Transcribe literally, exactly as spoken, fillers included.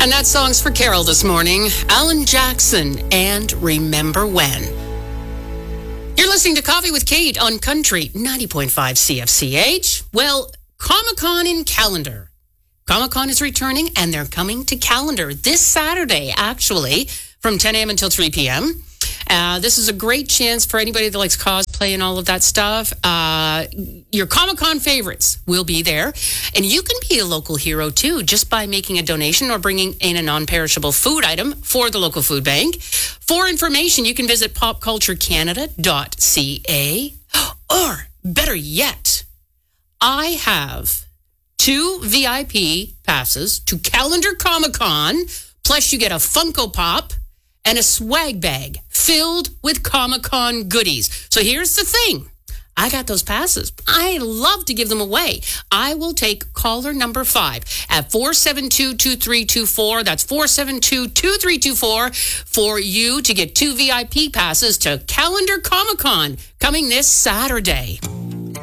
And that song's for Carol this morning. Alan Jackson and Remember When. You're listening to Coffee with Kate on Country ninety point five C F C H. Well, Comic-Con in Calendar. Comic-Con is returning, and they're coming to Calendar this Saturday, actually, from ten a.m. until three p.m. Uh, this is a great chance for anybody that likes cosplay and all of that stuff. Uh, your Comic-Con favorites will be there. And you can be a local hero, too, just by making a donation or bringing in a non-perishable food item for the local food bank. For information, you can visit pop culture canada dot c a. Or, better yet, I have two V I P passes to Calendar Comic-Con, plus you get a Funko Pop and a swag bag filled with Comic-Con goodies. So here's the thing. I got those passes. I love to give them away. I will take caller number five at four seven two, two three two four. That's four seven two, two three two four for you to get two V I P passes to Calendar Comic-Con coming this Saturday.